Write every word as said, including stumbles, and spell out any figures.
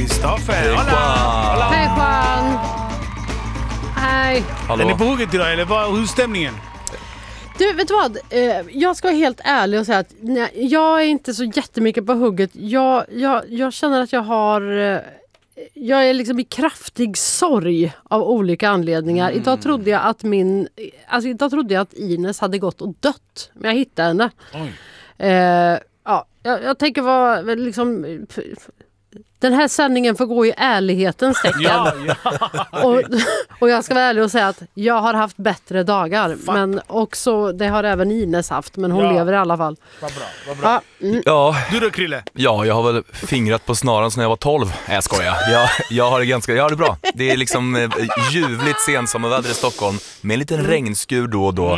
Kristoffer. Hej, Hola. Juan. Hola. Hej Juan. Hej. Hallå? Är ni på hugget idag eller vad, hur är stämningen? Du, vet du vad? Eh, jag ska vara helt ärlig och säga att nej, jag är inte så jättemycket på hugget. Jag, jag, jag känner att jag har... Eh, jag är liksom i kraftig sorg av olika anledningar. Mm. Idag trodde jag att min... Alltså idag trodde jag att Ines hade gått och dött. Men jag hittade henne. Oj. Eh, ja, jag, jag tänker vara väl liksom... Den här sändningen får gå i ärlighetens tecken. Ja, ja. Och, och jag ska vara ärlig och säga att jag har haft bättre dagar. Men också, det har även Ines haft. Men hon Ja. lever i alla fall. Vad bra, vad bra. Ja, mm. Ja, Du då Krille? ja, jag har väl fingrat på snaran sedan jag var tolv. Nej, jag skojar. Jag, jag har det ganska, jag har det bra. Det är liksom eh, ljuvligt sensommarväder i Stockholm med en liten regnskur då och då.